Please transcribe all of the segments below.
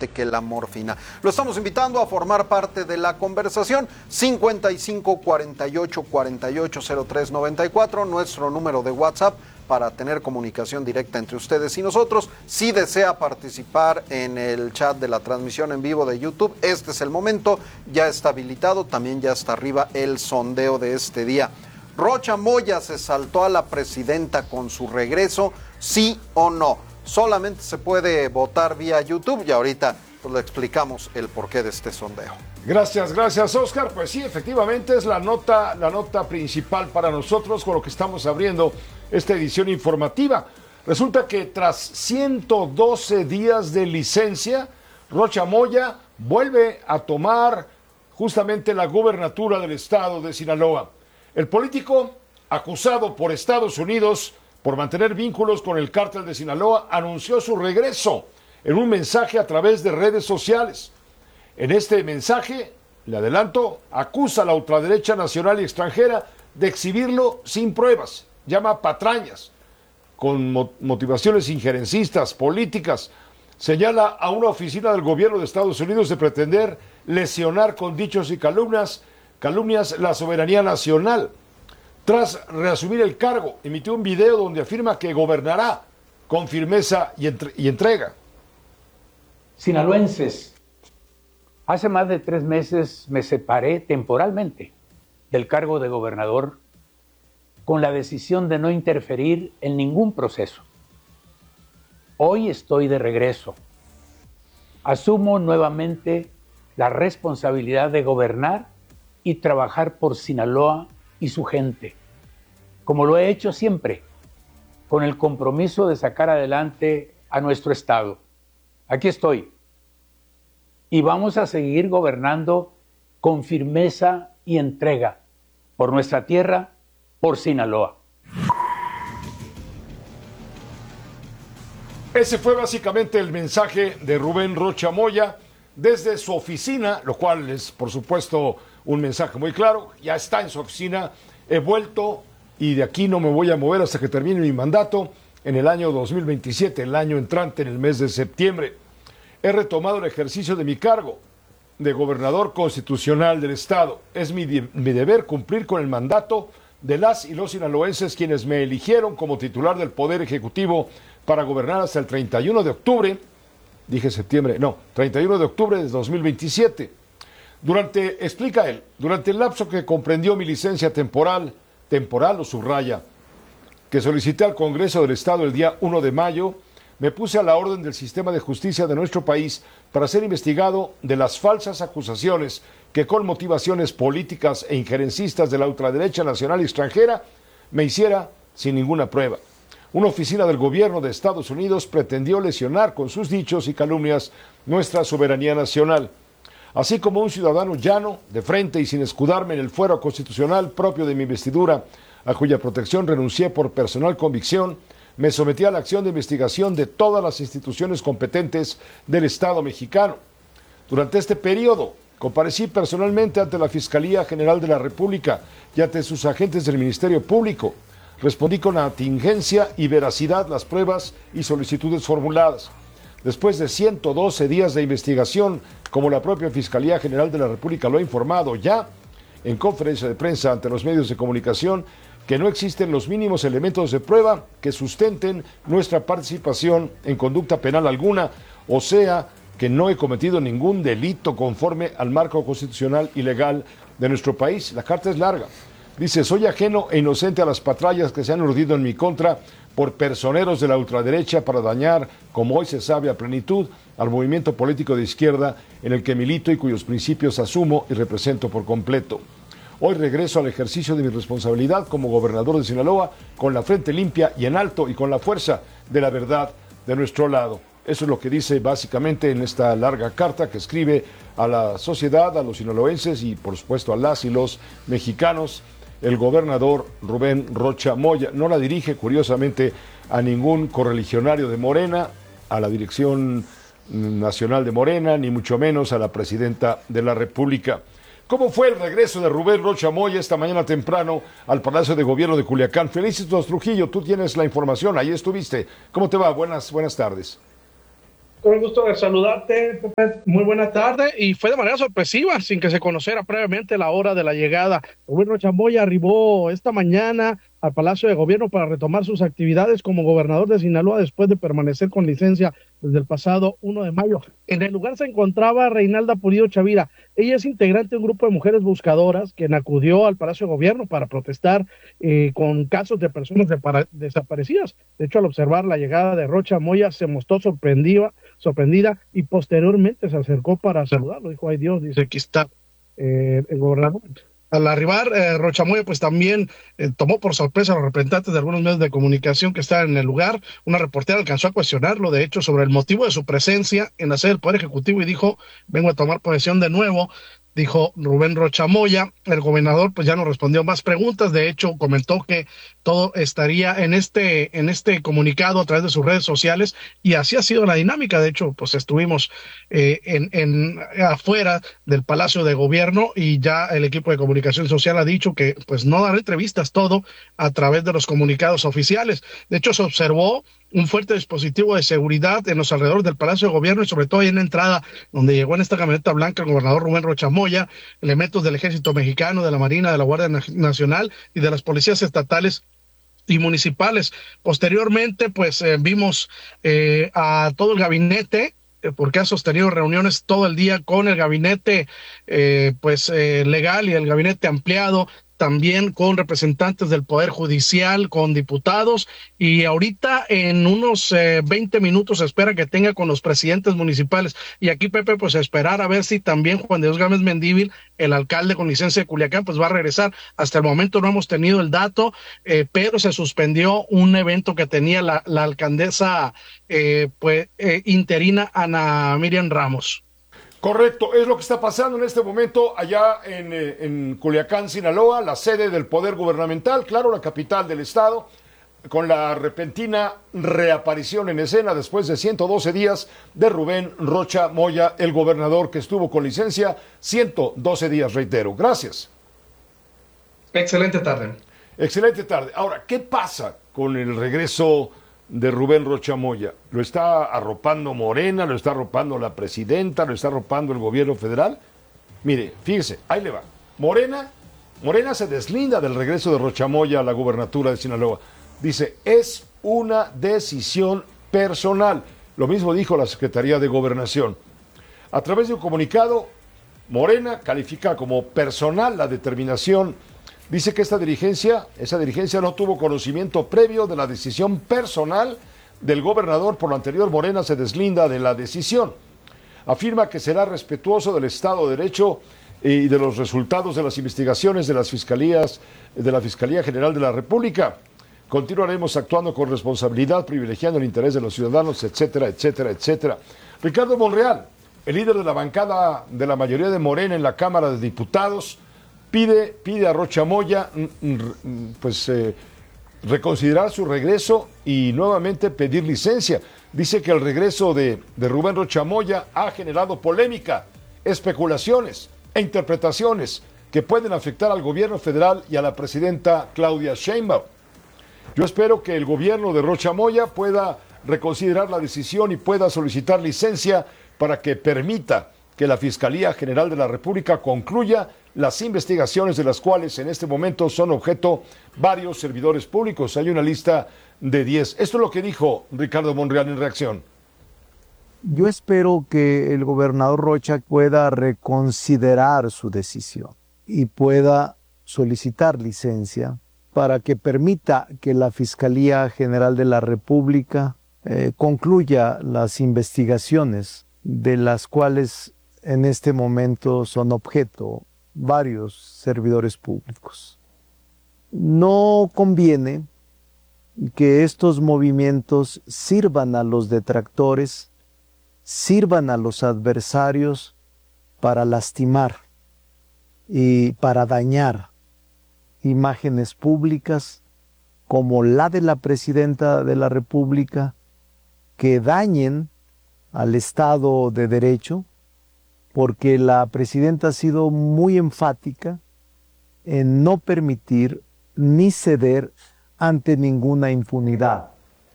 fuerte que la morfina. Lo estamos invitando a formar parte de la conversación. 55 48 48 03 94, nuestro número de WhatsApp para tener comunicación directa entre ustedes y nosotros. Si desea participar en el chat de la transmisión en vivo de YouTube, este es el momento, ya está habilitado, también ya está arriba el sondeo de este día. ¿Rocha Moya se saltó a la presidenta con su regreso, sí o no? Solamente se puede votar vía YouTube y ahorita pues, le explicamos el porqué de este sondeo. Gracias, Oscar. Pues sí, efectivamente es la nota principal para nosotros con lo que estamos abriendo esta edición informativa. Resulta que tras 112 días de licencia, Rocha Moya vuelve a tomar justamente la gubernatura del estado de Sinaloa. El político, acusado por Estados Unidos por mantener vínculos con el cártel de Sinaloa, anunció su regreso en un mensaje a través de redes sociales. En este mensaje, le adelanto, acusa a la ultraderecha nacional y extranjera de exhibirlo sin pruebas. Llama patrañas, con motivaciones injerencistas, políticas. Señala a una oficina del gobierno de Estados Unidos de pretender lesionar con dichos y calumnias la soberanía nacional. Tras reasumir el cargo, emitió un video donde afirma que gobernará con firmeza y entrega. Sinaloenses, hace más de 3 meses me separé temporalmente del cargo de gobernador con la decisión de no interferir en ningún proceso. Hoy estoy de regreso. Asumo nuevamente la responsabilidad de gobernar y trabajar por Sinaloa y su gente, como lo he hecho siempre, con el compromiso de sacar adelante a nuestro estado. Aquí estoy. Y vamos a seguir gobernando con firmeza y entrega por nuestra tierra, por Sinaloa. Ese fue básicamente el mensaje de Rubén Rocha Moya desde su oficina, lo cual es, por supuesto, un mensaje muy claro. Ya está en su oficina, he vuelto y de aquí no me voy a mover hasta que termine mi mandato en el año 2027, el año entrante, en el mes de septiembre. He retomado el ejercicio de mi cargo de gobernador constitucional del estado. Es mi deber cumplir con el mandato de las y los sinaloenses quienes me eligieron como titular del Poder Ejecutivo para gobernar hasta el 31 de octubre, dije septiembre, no, 31 de octubre de 2027. Explica él, durante el lapso que comprendió mi licencia temporal lo subraya, que solicité al Congreso del Estado el día 1 de mayo, me puse a la orden del sistema de justicia de nuestro país para ser investigado de las falsas acusaciones que con motivaciones políticas e injerencistas de la ultraderecha nacional y extranjera me hiciera sin ninguna prueba. Una oficina del gobierno de Estados Unidos pretendió lesionar con sus dichos y calumnias nuestra soberanía nacional. Así como un ciudadano llano, de frente y sin escudarme en el fuero constitucional propio de mi investidura, a cuya protección renuncié por personal convicción, me sometí a la acción de investigación de todas las instituciones competentes del Estado mexicano. Durante este periodo, comparecí personalmente ante la Fiscalía General de la República y ante sus agentes del Ministerio Público. Respondí con atingencia y veracidad las pruebas y solicitudes formuladas. Después de 112 días de investigación, como la propia Fiscalía General de la República lo ha informado ya en conferencia de prensa ante los medios de comunicación, que no existen los mínimos elementos de prueba que sustenten nuestra participación en conducta penal alguna, o sea, que no he cometido ningún delito conforme al marco constitucional y legal de nuestro país. La carta es larga. Dice, soy ajeno e inocente a las patrullas que se han urdido en mi contra por personeros de la ultraderecha para dañar, como hoy se sabe a plenitud, al movimiento político de izquierda en el que milito y cuyos principios asumo y represento por completo. Hoy regreso al ejercicio de mi responsabilidad como gobernador de Sinaloa con la frente limpia y en alto y con la fuerza de la verdad de nuestro lado. Eso es lo que dice básicamente en esta larga carta que escribe a la sociedad, a los sinaloenses y por supuesto a las y los mexicanos, el gobernador Rubén Rocha Moya. No la dirige, curiosamente, a ningún correligionario de Morena, a la dirección nacional de Morena, ni mucho menos a la presidenta de la República. ¿Cómo fue el regreso de Rubén Rocha Moya esta mañana temprano al Palacio de Gobierno de Culiacán? Felicitos Trujillo, tú tienes la información, ahí estuviste. ¿Cómo te va? Buenas tardes. Un gusto de saludarte, Pepe. Muy buena tarde. Y fue de manera sorpresiva, sin que se conociera previamente la hora de la llegada. Rubén Rocha Moya arribó esta mañana al Palacio de Gobierno para retomar sus actividades como gobernador de Sinaloa después de permanecer con licencia desde el pasado 1 de mayo. En el lugar se encontraba Reinalda Pulido Chavira. Ella es integrante de un grupo de mujeres buscadoras quien acudió al Palacio de Gobierno para protestar con casos de personas desaparecidas. De hecho, al observar la llegada de Rocha Moya se mostró sorprendida y posteriormente se acercó para saludarlo. Dijo, ay Dios, dice, aquí está el gobernador. Al arribar, Rocha Moya pues también tomó por sorpresa a los representantes de algunos medios de comunicación que estaban en el lugar. Una reportera alcanzó a cuestionarlo, de hecho, sobre el motivo de su presencia en la sede del Poder Ejecutivo y dijo, vengo a tomar posesión de nuevo. Dijo Rubén Rocha Moya. El gobernador pues ya no respondió más preguntas, de hecho comentó que todo estaría en este comunicado a través de sus redes sociales y así ha sido la dinámica. De hecho pues estuvimos afuera del Palacio de Gobierno y ya el equipo de comunicación social ha dicho que pues no dará entrevistas, todo a través de los comunicados oficiales. De hecho se observó un fuerte dispositivo de seguridad en los alrededores del Palacio de Gobierno y sobre todo ahí en la entrada donde llegó en esta camioneta blanca el gobernador Rubén Rocha Moya, elementos del Ejército Mexicano, de la Marina, de la Guardia Nacional y de las policías estatales y municipales. Posteriormente, pues vimos a todo el gabinete, porque ha sostenido reuniones todo el día con el gabinete legal y el gabinete ampliado, también con representantes del Poder Judicial, con diputados, y ahorita en unos 20 minutos se espera que tenga con los presidentes municipales. Y aquí, Pepe, pues a esperar a ver si también Juan de Dios Gámez Mendívil, el alcalde con licencia de Culiacán, pues va a regresar. Hasta el momento no hemos tenido el dato, pero se suspendió un evento que tenía la alcaldesa interina Ana Miriam Ramos. Correcto, es lo que está pasando en este momento allá en Culiacán, Sinaloa, la sede del poder gubernamental, claro, la capital del estado, con la repentina reaparición en escena después de 112 días de Rubén Rocha Moya, el gobernador que estuvo con licencia 112 días, reitero. Gracias. Excelente tarde. Excelente tarde. Ahora, ¿qué pasa con el regreso de Rubén Rocha Moya? ¿Lo está arropando Morena? ¿Lo está arropando la presidenta? ¿Lo está arropando el gobierno federal? Mire, fíjese, ahí le va. Morena se deslinda del regreso de Rocha Moya a la gubernatura de Sinaloa. Dice, es una decisión personal. Lo mismo dijo la Secretaría de Gobernación. A través de un comunicado, Morena califica como personal la determinación. Dice que esa dirigencia no tuvo conocimiento previo de la decisión personal del gobernador. Por lo anterior, Morena se deslinda de la decisión. Afirma que será respetuoso del Estado de Derecho y de los resultados de las investigaciones de las fiscalías, de la Fiscalía General de la República. Continuaremos actuando con responsabilidad, privilegiando el interés de los ciudadanos, etcétera, etcétera, etcétera. Ricardo Monreal, el líder de la bancada de la mayoría de Morena en la Cámara de Diputados, pide a Rocha Moya reconsiderar su regreso y nuevamente pedir licencia. Dice que el regreso de Rubén Rocha Moya ha generado polémica, especulaciones e interpretaciones que pueden afectar al gobierno federal y a la presidenta Claudia Sheinbaum. Yo espero que el gobierno de Rocha Moya pueda reconsiderar la decisión y pueda solicitar licencia para que permita que la Fiscalía General de la República concluya las investigaciones de las cuales en este momento son objeto varios servidores públicos. Hay una lista de 10. Esto es lo que dijo Ricardo Monreal en reacción. Yo espero que el gobernador Rocha pueda reconsiderar su decisión y pueda solicitar licencia para que permita que la Fiscalía General de la República concluya las investigaciones de las cuales en este momento son objeto varios servidores públicos. No conviene que estos movimientos sirvan a los detractores, sirvan a los adversarios para lastimar y para dañar imágenes públicas como la de la presidenta de la República, que dañen al Estado de Derecho, porque la presidenta ha sido muy enfática en no permitir ni ceder ante ninguna impunidad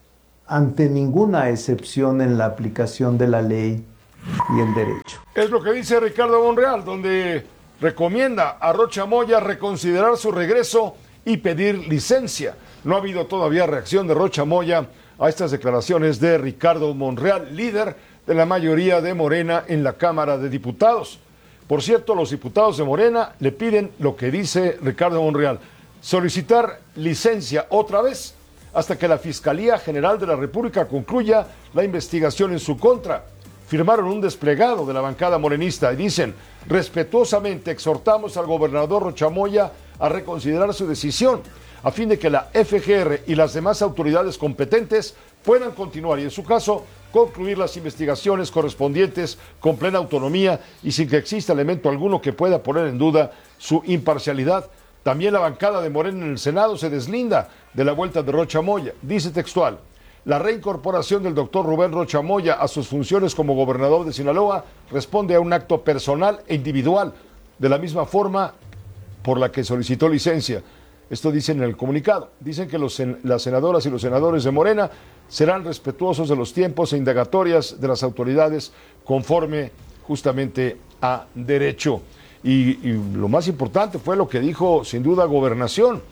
ante ninguna excepción en la aplicación de la ley y el derecho. Es lo que dice Ricardo Monreal, donde recomienda a Rocha Moya reconsiderar su regreso y pedir licencia. No ha habido todavía reacción de Rocha Moya a estas declaraciones de Ricardo Monreal, líder de la mayoría de Morena en la Cámara de Diputados. Por cierto, los diputados de Morena le piden lo que dice Ricardo Monreal, solicitar licencia otra vez hasta que la Fiscalía General de la República concluya la investigación en su contra. Firmaron un desplegado de la bancada morenista y dicen, respetuosamente exhortamos al gobernador Rocha Moya a reconsiderar su decisión a fin de que la FGR y las demás autoridades competentes puedan continuar y, en su caso, concluir las investigaciones correspondientes con plena autonomía y sin que exista elemento alguno que pueda poner en duda su imparcialidad. También la bancada de Morena en el Senado se deslinda de la vuelta de Rocha Moya. Dice textual, la reincorporación del doctor Rubén Rocha Moya a sus funciones como gobernador de Sinaloa responde a un acto personal e individual, de la misma forma por la que solicitó licencia. Esto dicen en el comunicado. Dicen que las senadoras y los senadores de Morena serán respetuosos de los tiempos e indagatorias de las autoridades conforme justamente a derecho. Y lo más importante fue lo que dijo sin duda Gobernación.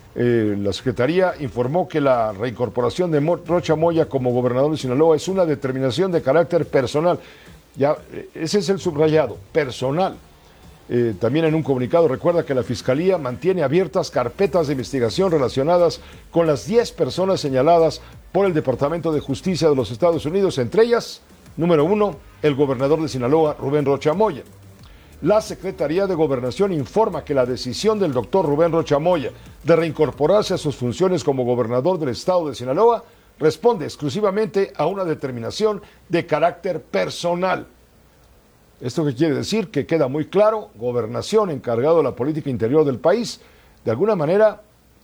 La Secretaría informó que la reincorporación de Rocha Moya como gobernador de Sinaloa es una determinación de carácter personal. Ya, ese es el subrayado, personal. También en un comunicado recuerda que la Fiscalía mantiene abiertas carpetas de investigación relacionadas con las 10 personas señaladas por el Departamento de Justicia de los Estados Unidos, entre ellas, número 1, el gobernador de Sinaloa, Rubén Rocha Moya. La Secretaría de Gobernación informa que la decisión del doctor Rubén Rocha Moya de reincorporarse a sus funciones como gobernador del estado de Sinaloa responde exclusivamente a una determinación de carácter personal. ¿Esto qué quiere decir? Que queda muy claro, Gobernación, encargado de la política interior del país, de alguna manera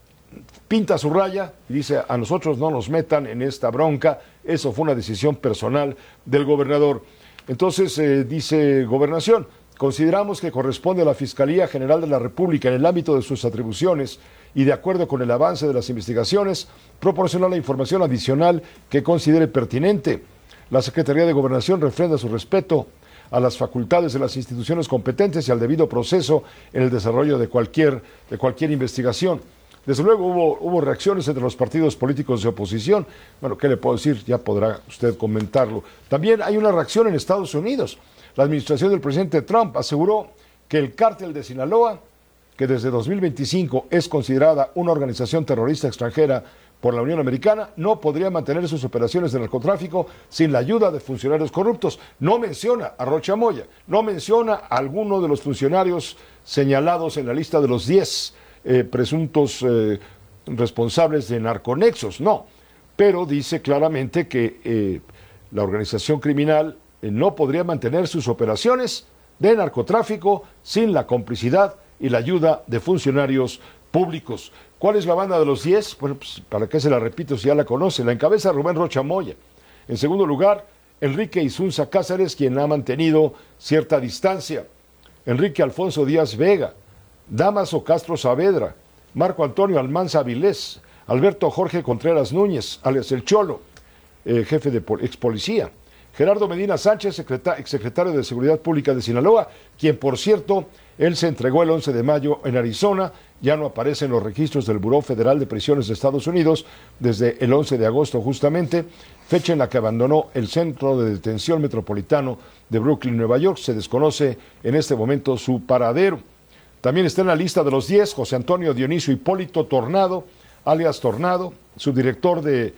pinta su raya y dice, a nosotros no nos metan en esta bronca, eso fue una decisión personal del gobernador. Entonces, dice Gobernación, consideramos que corresponde a la Fiscalía General de la República, en el ámbito de sus atribuciones y de acuerdo con el avance de las investigaciones, proporcionar la información adicional que considere pertinente. La Secretaría de Gobernación refrenda su respeto a las facultades de las instituciones competentes y al debido proceso en el desarrollo de cualquier investigación. Desde luego hubo reacciones entre los partidos políticos de oposición. Bueno, ¿qué le puedo decir? Ya podrá usted comentarlo. También hay una reacción en Estados Unidos. La administración del presidente Trump aseguró que el cártel de Sinaloa, que desde 2025 es considerada una organización terrorista extranjera por la Unión Americana, no podría mantener sus operaciones de narcotráfico sin la ayuda de funcionarios corruptos. No menciona a Rocha Moya, no menciona a alguno de los funcionarios señalados en la lista de los 10 presuntos responsables de narconexos, no. Pero dice claramente que la organización criminal no podría mantener sus operaciones de narcotráfico sin la complicidad y la ayuda de funcionarios públicos. ¿Cuál es la banda de los 10? Bueno, pues, ¿para qué se la repito si ya la conoce? La encabeza Rubén Rocha Moya. En segundo lugar, Enrique Isunza Cáceres, quien ha mantenido cierta distancia. Enrique Alfonso Díaz Vega, Damaso Castro Saavedra, Marco Antonio Almanza Avilés, Alberto Jorge Contreras Núñez, alias El Cholo, jefe de ex policía. Gerardo Medina Sánchez, exsecretario de Seguridad Pública de Sinaloa, quien, por cierto, él se entregó el 11 de mayo en Arizona, ya no aparece en los registros del Buró Federal de Prisiones de Estados Unidos desde el 11 de agosto justamente, fecha en la que abandonó el Centro de Detención Metropolitano de Brooklyn, Nueva York. Se desconoce en este momento su paradero. También está en la lista de los 10 José Antonio Dionisio Hipólito Tornado, alias Tornado, subdirector de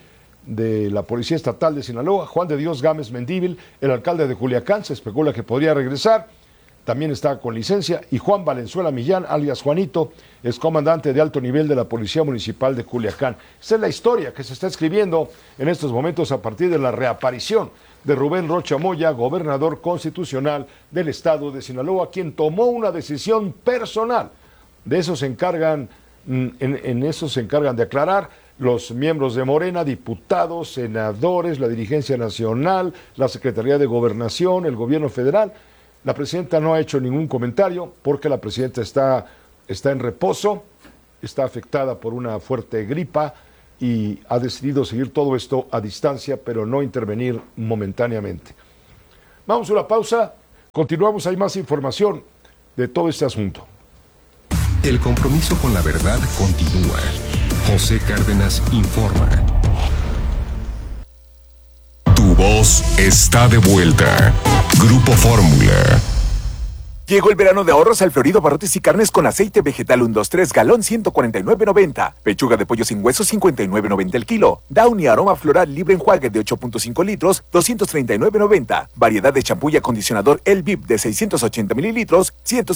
la Policía Estatal de Sinaloa. Juan de Dios Gámez Mendívil, el alcalde de Culiacán, se especula que podría regresar, también está con licencia. Y Juan Valenzuela Millán, alias Juanito, es comandante de alto nivel de la Policía Municipal de Culiacán. Esta es la historia que se está escribiendo en estos momentos a partir de la reaparición de Rubén Rocha Moya, gobernador constitucional del estado de Sinaloa, quien tomó una decisión personal. De eso se encargan, en eso se encargan de aclarar los miembros de Morena, diputados, senadores, la dirigencia nacional, la Secretaría de Gobernación, el gobierno federal. La presidenta no ha hecho ningún comentario porque la presidenta está en reposo, está afectada por una fuerte gripa y ha decidido seguir todo esto a distancia, pero no intervenir momentáneamente. Vamos a una pausa, continuamos, hay más información de todo este asunto. El compromiso con la verdad continúa. José Cárdenas informa. Tu voz está de vuelta. Grupo Fórmula. Llegó el verano de ahorros al Florido Barrotes y Carnes con aceite vegetal 123 galón 149.90. Pechuga de pollo sin hueso 59.90 el kilo. Downy aroma floral libre enjuague de 8.5 litros 239.90. Variedad de champú y acondicionador El Vip de 680 mililitros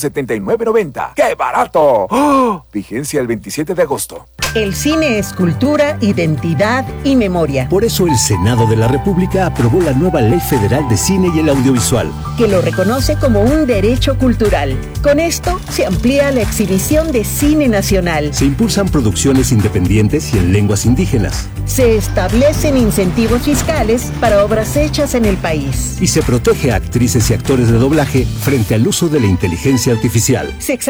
179.90. ¡Qué barato! ¡Oh! Vigencia el 27 de agosto. El cine es cultura, identidad y memoria. Por eso el Senado de la República aprobó la nueva Ley Federal de Cine y el Audiovisual, que lo reconoce como un derecho cultural. Con esto se amplía la exhibición de cine nacional. Se impulsan producciones independientes y en lenguas indígenas. Se establecen incentivos fiscales para obras hechas en el país. Y se protege a actrices y actores de doblaje frente al uso de la inteligencia artificial.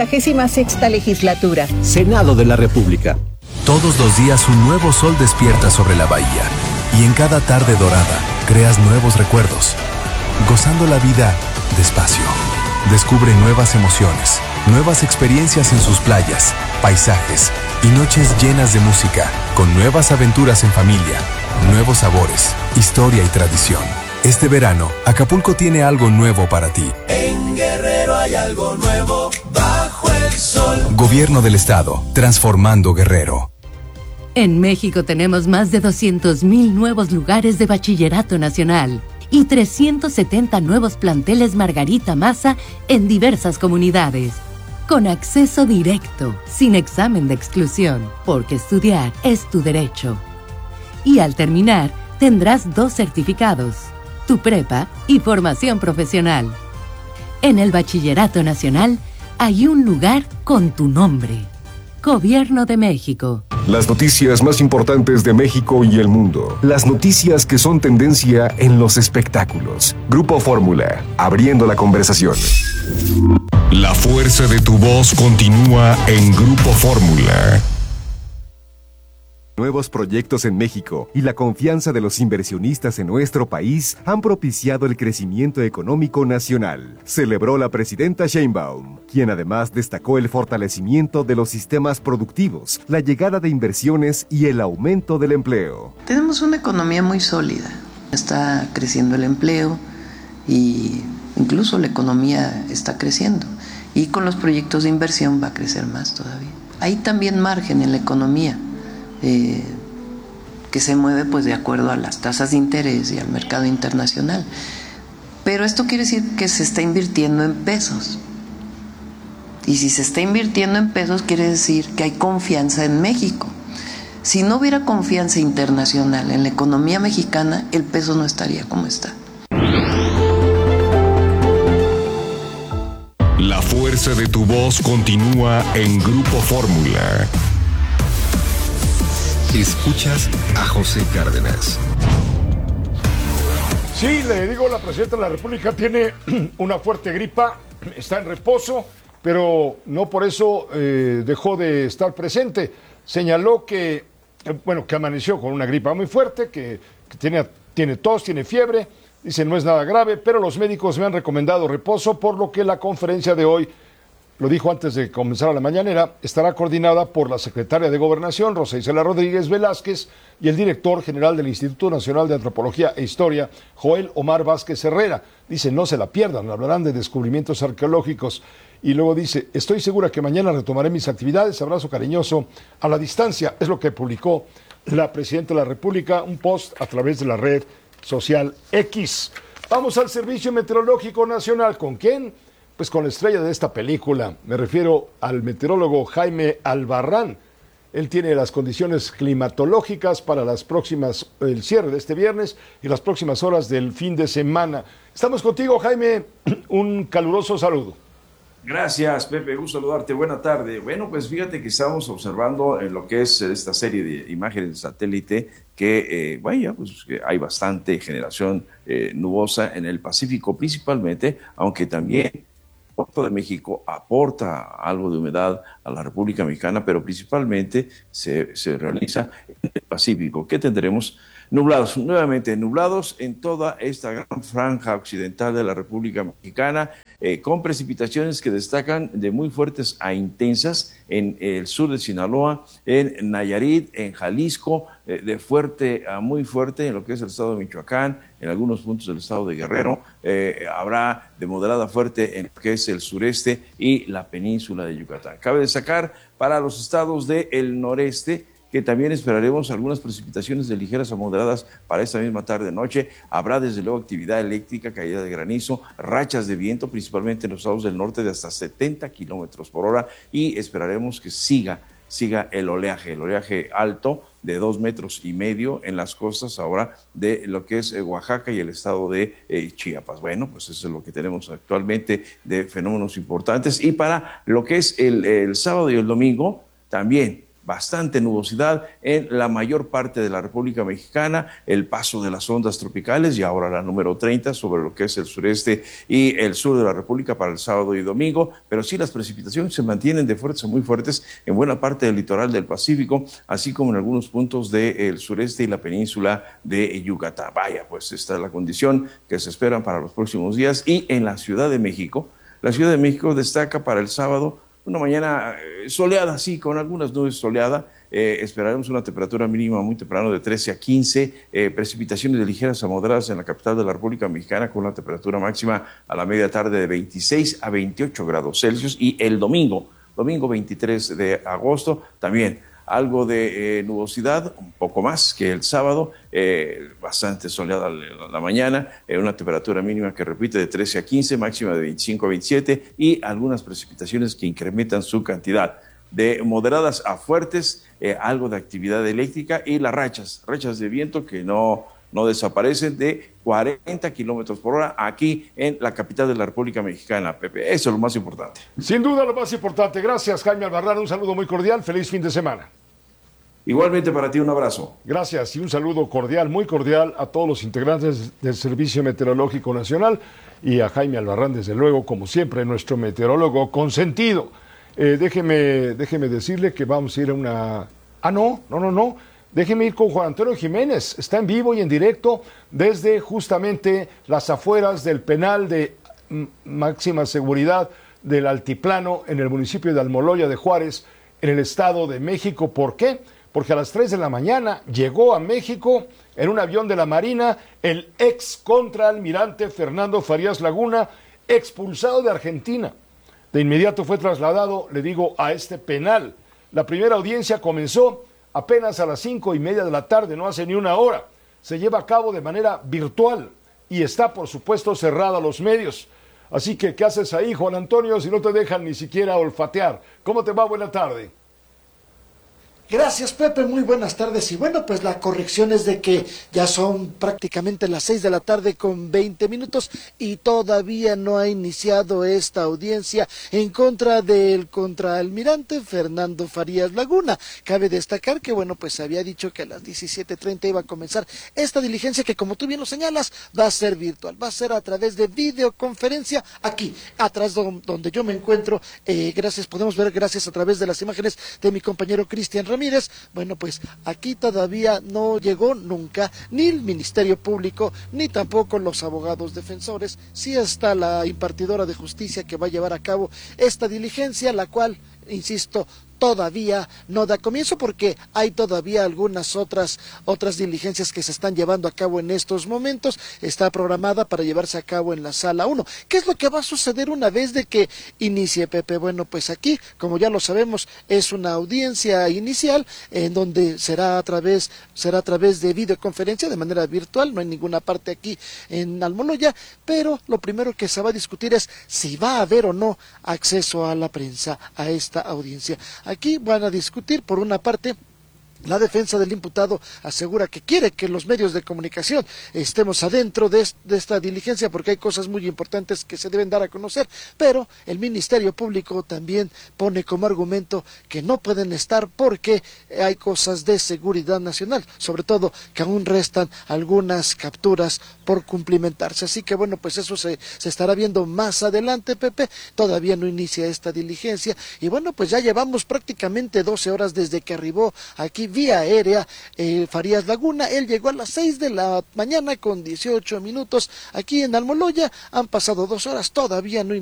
66ª legislatura. Senado de la República. Todos los días un nuevo sol despierta sobre la bahía. Y en cada tarde dorada creas nuevos recuerdos. Gozando la vida despacio. Descubre nuevas emociones, nuevas experiencias en sus playas, paisajes y noches llenas de música, con nuevas aventuras en familia, nuevos sabores, historia y tradición. Este verano, Acapulco tiene algo nuevo para ti. En Guerrero hay algo nuevo bajo el sol. Gobierno del Estado, transformando Guerrero. En México tenemos más de 200,000 nuevos lugares de bachillerato nacional y 370 nuevos planteles Margarita Maza en diversas comunidades. Con acceso directo, sin examen de exclusión, porque estudiar es tu derecho. Y al terminar, tendrás 2 certificados, tu prepa y formación profesional. En el Bachillerato Nacional hay un lugar con tu nombre. Gobierno de México. Las noticias más importantes de México y el mundo. Las noticias que son tendencia en los espectáculos. Grupo Fórmula, abriendo la conversación. La fuerza de tu voz continúa en Grupo Fórmula. Nuevos proyectos en México y la confianza de los inversionistas en nuestro país han propiciado el crecimiento económico nacional, celebró la presidenta Sheinbaum, quien además destacó el fortalecimiento de los sistemas productivos, la llegada de inversiones y el aumento del empleo. Tenemos una economía muy sólida, está creciendo el empleo y incluso la economía está creciendo y con los proyectos de inversión va a crecer más todavía. Hay también margen en la economía. Que se mueve pues de acuerdo a las tasas de interés y al mercado internacional. Pero esto quiere decir que se está invirtiendo en pesos. Y si se está invirtiendo en pesos quiere decir que hay confianza en México. Si no hubiera confianza internacional en la economía mexicana, el peso no estaría como está. La fuerza de tu voz continúa en Grupo Fórmula. Escuchas a José Cárdenas. Sí, le digo, la presidenta de la República tiene una fuerte gripa, está en reposo, pero no por eso dejó de estar presente. Señaló que amaneció con una gripa muy fuerte, que tiene tos, tiene fiebre, dice no es nada grave, pero los médicos me han recomendado reposo, por lo que la conferencia de hoy, lo dijo antes de comenzar a la mañanera, estará coordinada por la secretaria de Gobernación, Rosa Isela Rodríguez Velázquez, y el director general del Instituto Nacional de Antropología e Historia, Joel Omar Vázquez Herrera. Dice, no se la pierdan, hablarán de descubrimientos arqueológicos. Y luego dice, estoy segura que mañana retomaré mis actividades, abrazo cariñoso a la distancia. Es lo que publicó la presidenta de la República, un post a través de la red social X. Vamos al Servicio Meteorológico Nacional. ¿Con quién? Pues con la estrella de esta película, me refiero al meteorólogo Jaime Albarrán. Él tiene las condiciones climatológicas para el cierre de este viernes y las próximas horas del fin de semana. Estamos contigo, Jaime, un caluroso saludo. Gracias, Pepe, gusto saludarte, buena tarde. Bueno, pues fíjate que estamos observando en lo que es esta serie de imágenes de satélite que, que hay bastante generación nubosa en el Pacífico principalmente, aunque también Puerto de México aporta algo de humedad a la República Mexicana, pero principalmente se realiza en el Pacífico. ¿Qué tendremos? Nublados, nuevamente nublados en toda esta gran franja occidental de la República Mexicana, con precipitaciones que destacan de muy fuertes a intensas en el sur de Sinaloa, en Nayarit, en Jalisco, de fuerte a muy fuerte en lo que es el estado de Michoacán, en algunos puntos del estado de Guerrero, habrá de moderada a fuerte en lo que es el sureste y la península de Yucatán. Cabe destacar para los estados del noreste que también esperaremos algunas precipitaciones de ligeras a moderadas para esta misma tarde-noche. Habrá desde luego actividad eléctrica, caída de granizo, rachas de viento, principalmente en los estados del norte de hasta 70 kilómetros por hora, y esperaremos que siga el oleaje alto de 2,5 metros en las costas ahora de lo que es Oaxaca y el estado de Chiapas. Bueno, pues eso es lo que tenemos actualmente de fenómenos importantes. Y para lo que es el sábado y el domingo, también bastante nubosidad en la mayor parte de la República Mexicana, el paso de las ondas tropicales y ahora la número 30 sobre lo que es el sureste y el sur de la República para el sábado y domingo, pero sí las precipitaciones se mantienen de fuertes a muy fuertes en buena parte del litoral del Pacífico, así como en algunos puntos del sureste y la península de Yucatán. Vaya, pues esta es la condición que se espera para los próximos días. Y en la Ciudad de México destaca para el sábado una mañana soleada, sí, con algunas nubes soleada. Esperaremos una temperatura mínima muy temprano de 13 a 15, precipitaciones de ligeras a moderadas en la capital de la República Mexicana, con una temperatura máxima a la media tarde de 26 a 28 grados Celsius. Y el domingo 23 de agosto, también algo de nubosidad, un poco más que el sábado, bastante soleada la mañana, una temperatura mínima que repite de 13 a 15, máxima de 25 a 27 y algunas precipitaciones que incrementan su cantidad. De moderadas a fuertes, algo de actividad eléctrica y las rachas de viento que no desaparecen, de 40 kilómetros por hora aquí en la capital de la República Mexicana, Pepe. Eso es lo más importante. Sin duda lo más importante. Gracias, Jaime Albarrán. Un saludo muy cordial. Feliz fin de semana. Igualmente para ti, un abrazo. Gracias y un saludo cordial, muy cordial a todos los integrantes del Servicio Meteorológico Nacional y a Jaime Albarrán, desde luego, como siempre, nuestro meteorólogo consentido. Déjeme decirle que vamos a ir a una... No. Déjeme ir con Juan Antonio Jiménez. Está en vivo y en directo desde justamente las afueras del penal de máxima seguridad del Altiplano en el municipio de Almoloya de Juárez, en el Estado de México. ¿Por qué? Porque a las 3 de la mañana llegó a México en un avión de la Marina el ex contraalmirante Fernando Farías Laguna, expulsado de Argentina. De inmediato fue trasladado, le digo, a este penal. La primera audiencia comenzó apenas a las 5:30 de la tarde, no hace ni una hora. Se lleva a cabo de manera virtual y está, por supuesto, cerrada a los medios. Así que, ¿qué haces ahí, Juan Antonio, si no te dejan ni siquiera olfatear? ¿Cómo te va? Buena tarde. Gracias, Pepe, muy buenas tardes. Y bueno, pues la corrección es de que ya son prácticamente las 6 de la tarde con 20 minutos y todavía no ha iniciado esta audiencia en contra del contraalmirante Fernando Farías Laguna. Cabe destacar que, bueno, pues se había dicho que a las 17:30 iba a comenzar esta diligencia que, como tú bien lo señalas, va a ser virtual, va a ser a través de videoconferencia aquí, atrás donde yo me encuentro. Podemos ver gracias a través de las imágenes de mi compañero Cristian Ramírez. Bueno, pues aquí todavía no llegó nunca ni el Ministerio Público, ni tampoco los abogados defensores. Sí está la impartidora de justicia que va a llevar a cabo esta diligencia, la cual, insisto, todavía no da comienzo porque hay todavía algunas otras diligencias que se están llevando a cabo en estos momentos. Está programada para llevarse a cabo en la sala 1. ¿Qué es lo que va a suceder una vez de que inicie, Pepe? Bueno, pues aquí, como ya lo sabemos, es una audiencia inicial en donde será a través de videoconferencia de manera virtual. No hay ninguna parte aquí en Almoloya, pero lo primero que se va a discutir es si va a haber o no acceso a la prensa a esta audiencia. Aquí van a discutir, por una parte, La defensa del imputado asegura que quiere que los medios de comunicación estemos adentro de esta diligencia porque hay cosas muy importantes que se deben dar a conocer, pero el Ministerio Público también pone como argumento que no pueden estar porque hay cosas de seguridad nacional, sobre todo que aún restan algunas capturas por cumplimentarse. Así que bueno, pues eso se estará viendo más adelante, Pepe. Todavía no inicia esta diligencia y bueno, pues ya llevamos prácticamente 12 horas desde que arribó aquí vía aérea Farías Laguna. Él llegó a las 6 de la mañana con 18 minutos aquí en Almoloya. Han pasado 2 horas, todavía no